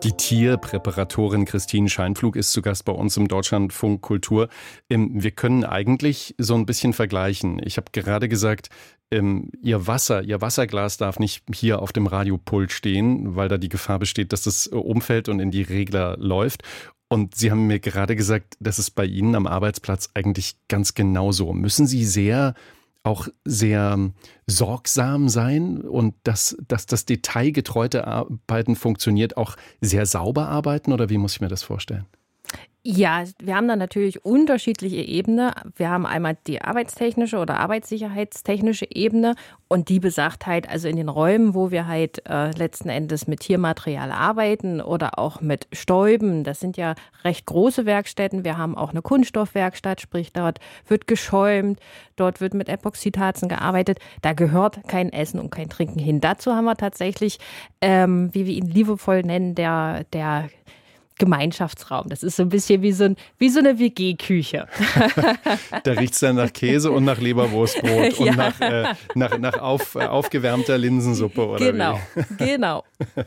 Die Tierpräparatorin Christine Scheinpflug ist zu Gast bei uns im Deutschlandfunk Kultur. Wir können eigentlich so ein bisschen vergleichen. Ich habe gerade gesagt, Ihr Wasserglas darf nicht hier auf dem Radiopult stehen, weil da die Gefahr besteht, dass es umfällt und in die Regler läuft. Und Sie haben mir gerade gesagt, das ist bei Ihnen am Arbeitsplatz eigentlich ganz genauso. Müssen Sie auch sehr sorgsam sein und dass das detailgetreute Arbeiten funktioniert, auch sehr sauber arbeiten, oder wie muss ich mir das vorstellen? Ja, wir haben da natürlich unterschiedliche Ebenen. Wir haben einmal die arbeitstechnische oder arbeitssicherheitstechnische Ebene und die besagt halt, also in den Räumen, wo wir halt letzten Endes mit Tiermaterial arbeiten oder auch mit Stäuben, das sind ja recht große Werkstätten. Wir haben auch eine Kunststoffwerkstatt, sprich dort wird geschäumt, dort wird mit Epoxidharzen gearbeitet. Da gehört kein Essen und kein Trinken hin. Dazu haben wir tatsächlich, wie wir ihn liebevoll nennen, der Gemeinschaftsraum. Das ist so ein bisschen wie so eine WG-Küche. Da riecht es dann nach Käse und nach Leberwurstbrot und nach aufgewärmter Linsensuppe, oder Genau.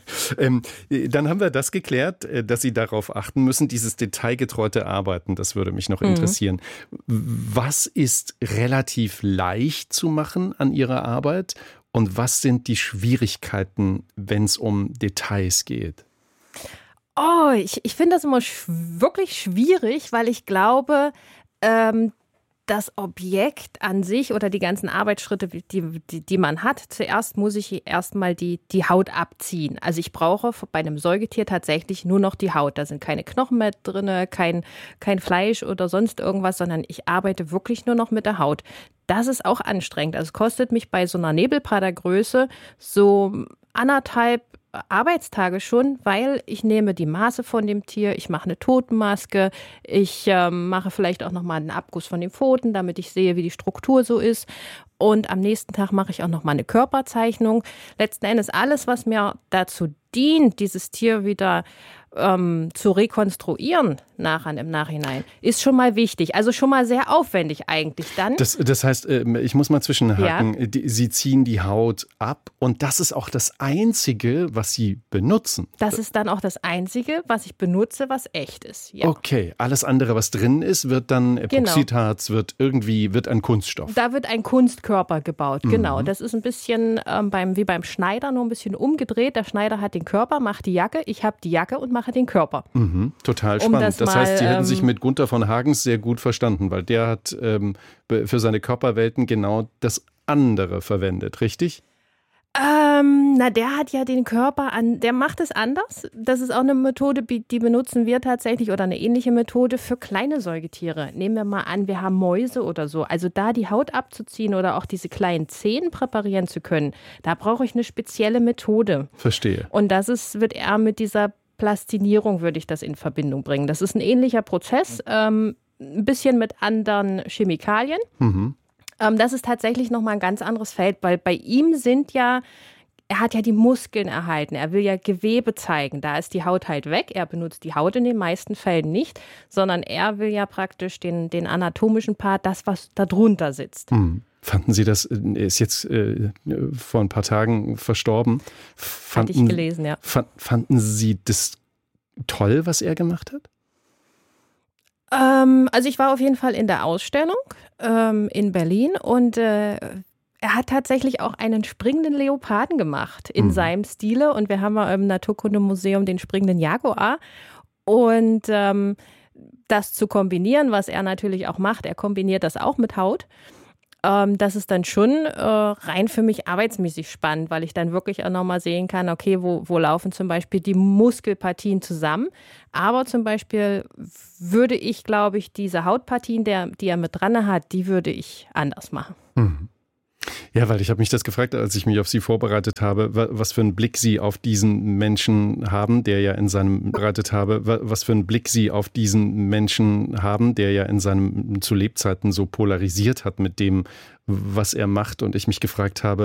Dann haben wir das geklärt, dass Sie darauf achten müssen, dieses detailgetreute Arbeiten. Das würde mich noch interessieren. Was ist relativ leicht zu machen an Ihrer Arbeit und was sind die Schwierigkeiten, wenn es um Details geht? Oh, ich finde das immer wirklich schwierig, weil ich glaube, das Objekt an sich oder die ganzen Arbeitsschritte, die man hat, zuerst muss ich erstmal die Haut abziehen. Also ich brauche bei einem Säugetier tatsächlich nur noch die Haut. Da sind keine Knochen mehr drin, kein Fleisch oder sonst irgendwas, sondern ich arbeite wirklich nur noch mit der Haut. Das ist auch anstrengend. Also es kostet mich bei so einer Nebelpadergröße so 1,5 Arbeitstage schon, weil ich nehme die Maße von dem Tier, ich mache eine Totenmaske, ich mache vielleicht auch nochmal einen Abguss von den Pfoten, damit ich sehe, wie die Struktur so ist. Und am nächsten Tag mache ich auch nochmal eine Körperzeichnung. Letzten Endes alles, was mir dazu dient, dieses Tier wieder zu rekonstruieren im Nachhinein, ist schon mal wichtig. Also schon mal sehr aufwendig eigentlich dann. Das heißt, ich muss mal zwischenhaken. Ja. Sie ziehen die Haut ab und das ist auch das Einzige, was Sie benutzen. Das ist dann auch das Einzige, was ich benutze, was echt ist. Ja. Okay, alles andere, was drin ist, wird dann Epoxidharz, wird ein Kunststoff. Da wird ein Kunstkörper gebaut, genau. Das ist ein bisschen wie beim Schneider, nur ein bisschen umgedreht. Der Schneider hat den Körper, macht die Jacke, ich habe die Jacke und mache den Körper. Total spannend. Das heißt, Sie hätten sich mit Gunther von Hagens sehr gut verstanden, weil der hat für seine Körperwelten genau das andere verwendet, richtig? Der hat ja den Körper der macht es anders. Das ist auch eine Methode, die benutzen wir tatsächlich oder eine ähnliche Methode für kleine Säugetiere. Nehmen wir mal an, wir haben Mäuse oder so. Also da die Haut abzuziehen oder auch diese kleinen Zehen präparieren zu können, da brauche ich eine spezielle Methode. Verstehe. Und wird eher mit dieser Plastinierung, würde ich das in Verbindung bringen. Das ist ein ähnlicher Prozess, ein bisschen mit anderen Chemikalien. Das ist tatsächlich nochmal ein ganz anderes Feld, weil bei ihm er hat ja die Muskeln erhalten, er will ja Gewebe zeigen, da ist die Haut halt weg, er benutzt die Haut in den meisten Fällen nicht, sondern er will ja praktisch den anatomischen Part, das, was da drunter sitzt. Fanden Sie das, er ist jetzt vor ein paar Tagen verstorben. Hatte ich gelesen, ja. Fanden Sie das toll, was er gemacht hat? Also ich war auf jeden Fall in der Ausstellung in Berlin und er hat tatsächlich auch einen springenden Leoparden gemacht in seinem Stile und wir haben ja im Naturkundemuseum den springenden Jaguar und das zu kombinieren, was er natürlich auch macht, er kombiniert das auch mit Haut. Das ist dann schon rein für mich arbeitsmäßig spannend, weil ich dann wirklich auch nochmal sehen kann, okay, wo laufen zum Beispiel die Muskelpartien zusammen. Aber zum Beispiel würde ich, glaube ich, diese Hautpartien, die er mit dran hat, die würde ich anders machen. Ja, weil ich habe mich das gefragt, als ich mich auf Sie vorbereitet habe, was für einen Blick Sie auf diesen Menschen haben, der ja in seinem zu Lebzeiten so polarisiert hat mit dem, was er macht. Und ich mich gefragt habe,